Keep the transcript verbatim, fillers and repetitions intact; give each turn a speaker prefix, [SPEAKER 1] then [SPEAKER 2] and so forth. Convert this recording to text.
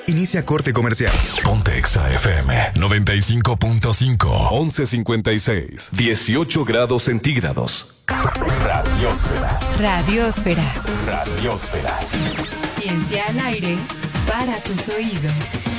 [SPEAKER 1] Inicia corte comercial.
[SPEAKER 2] Ponte Exa F M noventa y cinco punto cinco.
[SPEAKER 3] once cincuenta y seis. dieciocho grados centígrados.
[SPEAKER 2] Radiosfera.
[SPEAKER 4] Radiosfera.
[SPEAKER 2] Radiosfera.
[SPEAKER 4] Ciencia al aire para tus oídos.